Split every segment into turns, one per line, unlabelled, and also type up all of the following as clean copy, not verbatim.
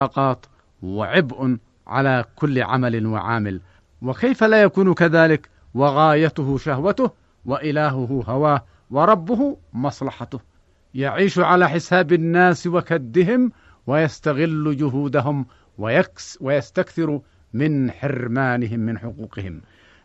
طاقات وعبء على كل عمل وعامل. وكيف لا يكون كذلك وغايته شهوته وإلهه هواه وربه مصلحته؟ يعيش على حساب الناس وكدهم ويستغل جهودهم ويستكثر من حرمانهم من حقوقهم.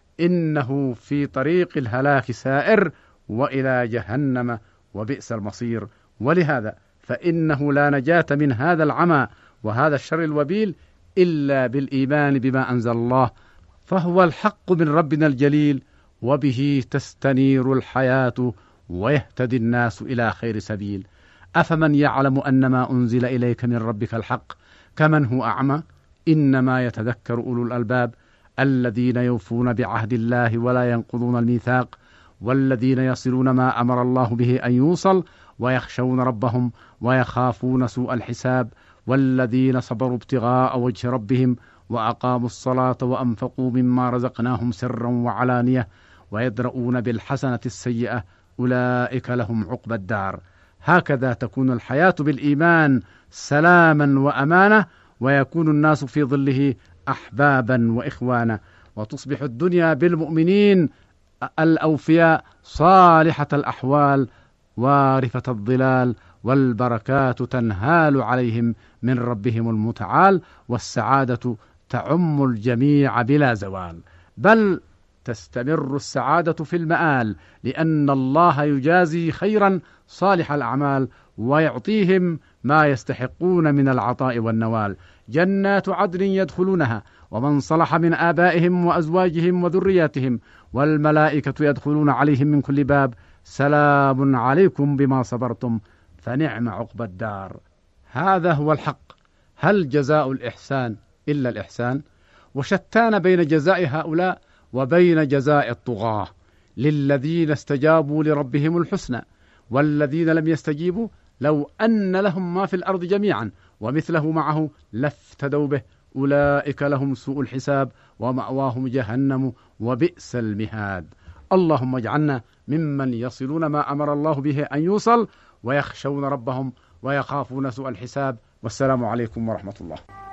إنه في طريق الهلاك سائر وإلى جهنم وبئس المصير. ولهذا فإنه لا نجاة من هذا العمى وهذا الشر الوبيل إلا بالإيمان بما أنزل الله، فهو الحق من ربنا الجليل، وبه تستنير الحياة ويهتدي الناس إلى خير سبيل. أفمن يعلم أن ما أنزل إليك من ربك الحق كمن هو أعمى؟ إنما يتذكر أولو الألباب الذين يوفون بعهد الله ولا ينقضون الميثاق، والذين يصلون ما أمر الله به أن يوصل، ويخشون ربهم ويخافون سوء الحساب، والذين صبروا ابتغاء وجه ربهم وأقاموا الصلاة وأنفقوا مما رزقناهم سرا وعلانية ويدرؤون بالحسنة السيئة أولئك لهم عقبى الدار. هكذا تكون الحياة بالإيمان سلاما وأمانة، ويكون الناس في ظله أحبابا وإخوانا، وتصبح الدنيا بالمؤمنين الأوفياء صالحة الأحوال وارثة الظلال، والبركات تنهال عليهم من ربهم المتعال، والسعادة تعم الجميع بلا زوال، بل تستمر السعادة في المآل، لأن الله يجازي خيرا صالح الأعمال ويعطيهم ما يستحقون من العطاء والنوال. جنات عدن يدخلونها ومن صلح من آبائهم وأزواجهم وذرياتهم، والملائكة يدخلون عليهم من كل باب، سلام عليكم بما صبرتم فنعم عقبى الدار. هذا هو الحق. هل جزاء الإحسان إلا الإحسان؟ وشتان بين جزاء هؤلاء وبين جزاء الطغاة. للذين استجابوا لربهم الحسنى، والذين لم يستجيبوا لو أن لهم ما في الأرض جميعا ومثله معه لافتدوا به، أولئك لهم سوء الحساب ومأواهم جهنم وبئس المهاد. اللهم اجعلنا ممن يصلون ما أمر الله به أن يوصل، ويخشون ربهم ويخافون سوء الحساب. والسلام عليكم ورحمة الله.